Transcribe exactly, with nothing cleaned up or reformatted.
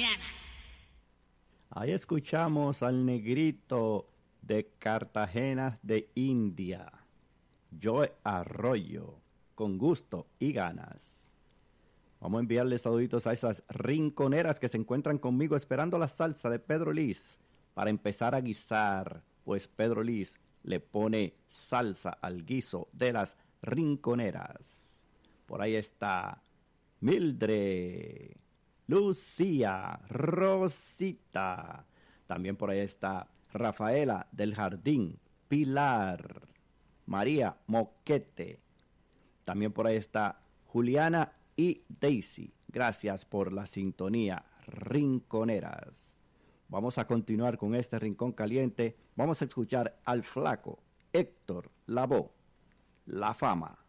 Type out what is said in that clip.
mañana. Ahí escuchamos al negrito de Cartagena de India, Joe Arroyo, con gusto y ganas. Vamos a enviarle saluditos a esas rinconeras que se encuentran conmigo esperando la salsa de Pedro Liz para empezar a guisar, pues Pedro Liz le pone salsa al guiso de las rinconeras. Por ahí está Mildred, Lucía, Rosita. También por ahí está Rafaela del Jardín, Pilar, María Moquete. También por ahí está Juliana y Daisy. Gracias por la sintonía, rinconeras. Vamos a continuar con este rincón caliente. Vamos a escuchar al flaco Héctor Lavoe, La Fama.